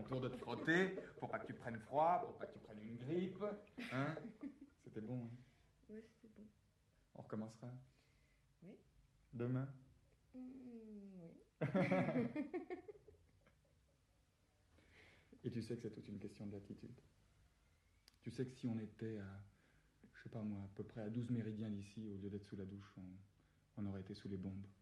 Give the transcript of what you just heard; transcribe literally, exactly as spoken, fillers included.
autour de te frotter pour pas que tu prennes froid, pour pas que tu prennes une grippe. Hein? C'était bon, hein? Oui, c'était bon. On recommencera? Oui. Demain? Mmh, oui. Et tu sais que c'est toute une question de latitude. Tu sais que si on était à, je sais pas moi, à peu près à douze méridiens d'ici, au lieu d'être sous la douche, on, on aurait été sous les bombes.